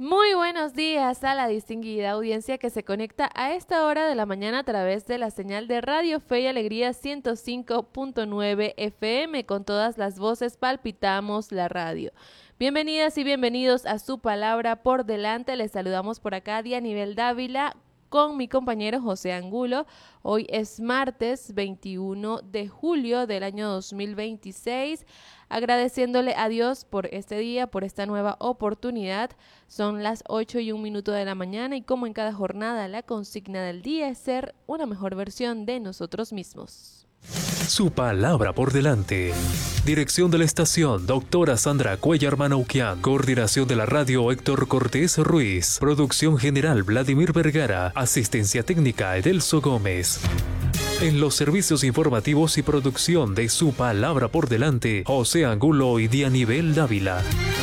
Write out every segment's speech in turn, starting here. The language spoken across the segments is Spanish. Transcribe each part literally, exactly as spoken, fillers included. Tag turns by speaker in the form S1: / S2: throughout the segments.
S1: Muy buenos días a la distinguida audiencia que se conecta a esta hora de la mañana a través de la señal de Radio Fe y Alegría ciento cinco punto nueve F M. Con todas las voces palpitamos la radio. Bienvenidas y bienvenidos a Su Palabra por Delante. Les saludamos por acá Dianibel Dávila con mi compañero José Angulo. Hoy es martes veintiuno de julio del año dos mil veintiséis. Agradeciéndole a Dios por este día, por esta nueva oportunidad. Son las ocho y un minuto de la mañana y como en cada jornada la consigna del día es ser una mejor versión de nosotros mismos.
S2: Su Palabra por Delante. Dirección de la estación, doctora Sandra Cuellar Manauquian. Coordinación de la radio, Héctor Cortés Ruiz. Producción general, Vladimir Vergara. Asistencia técnica, Edelso Gómez. En los servicios informativos y producción de Su Palabra por Delante, José Angulo y Dianibel Dávila.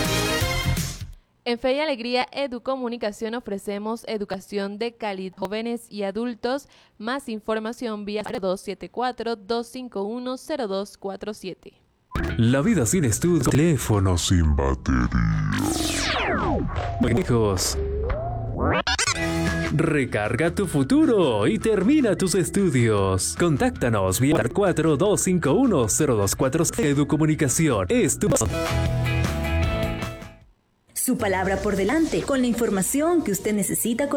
S1: En Fe y Alegría Educomunicación ofrecemos educación de calidad jóvenes y adultos. Más información vía dos siete cuatro, dos cinco uno, cero dos cuatro siete.
S2: La vida sin estudio.
S3: Teléfono sin batería.
S2: Hijos. Recarga tu futuro y termina tus estudios. Contáctanos vía cuatro dos cinco uno, cero dos cuatro siete. Educomunicación es tu...
S4: Su Palabra por Delante, con la información que usted necesita.